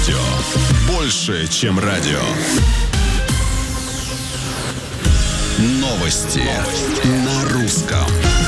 Больше, чем радио. Новости на русском.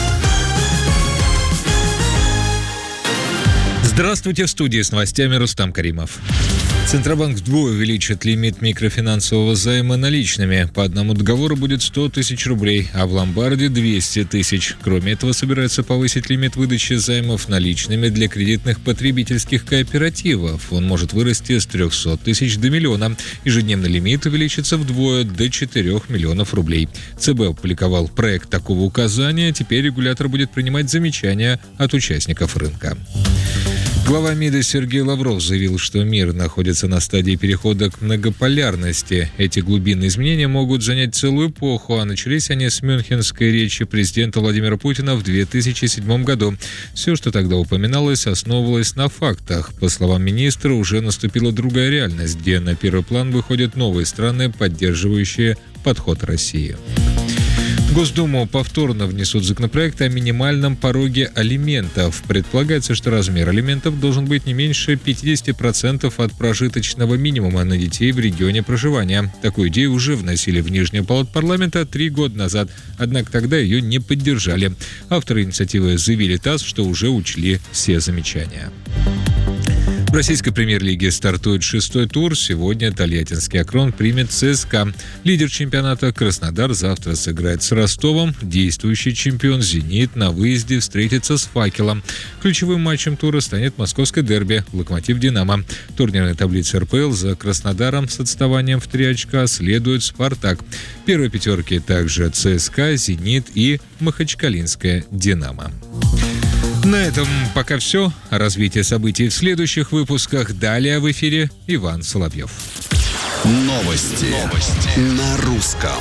Здравствуйте, в студии с новостями Рустам Каримов. Центробанк вдвое увеличит лимит микрофинансового займа наличными. По одному договору будет 100 тысяч рублей, а в ломбарде 200 тысяч. Кроме этого, собирается повысить лимит выдачи займов наличными для кредитных потребительских кооперативов. Он может вырасти с 300 тысяч до миллиона. Ежедневный лимит увеличится вдвое до 4 миллионов рублей. ЦБ опубликовал проект такого указания. Теперь регулятор будет принимать замечания от участников рынка. Глава МИДа Сергей Лавров заявил, что мир находится на стадии перехода к многополярности. Эти глубинные изменения могут занять целую эпоху, а начались они с мюнхенской речи президента Владимира Путина в 2007 году. Все, что тогда упоминалось, основывалось на фактах. По словам министра, уже наступила другая реальность, где на первый план выходят новые страны, поддерживающие подход России. В Госдуму повторно внесут законопроект о минимальном пороге алиментов. Предполагается, что размер алиментов должен быть не меньше 50% от прожиточного минимума на детей в регионе проживания. Такую идею уже вносили в Нижнюю палату парламента 3 года назад, однако тогда ее не поддержали. Авторы инициативы заявили ТАСС, что уже учли все замечания. В российской премьер-лиге стартует 6-й тур. Сегодня Тольяттинский Акрон примет ЦСКА. Лидер чемпионата Краснодар завтра сыграет с Ростовом. Действующий чемпион «Зенит» на выезде встретится с «Факелом». Ключевым матчем тура станет московское дерби «Локомотив-Динамо». В турнирной таблице РПЛ за Краснодаром с отставанием в 3 очка следует «Спартак». В первой пятерке также ЦСКА, «Зенит» и Махачкалинская «Динамо». На этом пока все. Развитие событий в следующих выпусках. Далее в эфире Иван Соловьев. Новости на русском.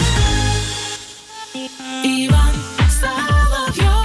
Иван Соловьев.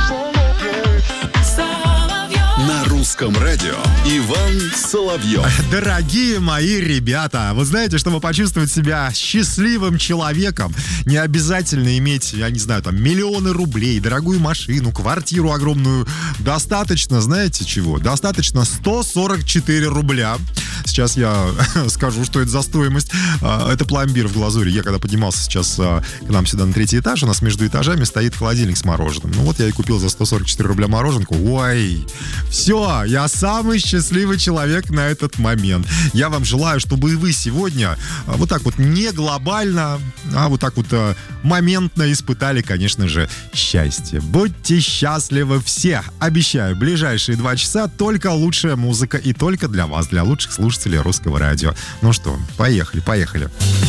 На русском радио Иван Соловьев. Дорогие мои ребята, вы знаете, чтобы почувствовать себя счастливым человеком, не обязательно иметь, я не знаю, там, миллионы рублей, дорогую машину, квартиру огромную. Достаточно, знаете чего? Достаточно 144 рубля. Сейчас я скажу, что это за стоимость. Это пломбир в глазури. Я когда поднимался сейчас к нам сюда на 3-й этаж, у нас между этажами стоит холодильник с мороженым. Ну вот я и купил за 144 рубля мороженку. Ой, все, я самый счастливый человек на этот момент. Я вам желаю, чтобы и вы сегодня вот так вот не глобально, а вот так вот моментно испытали, конечно же, счастье. Будьте счастливы все. Обещаю, ближайшие 2 часа только лучшая музыка и только для вас, для лучших слушателей русского радио. Ну что, поехали.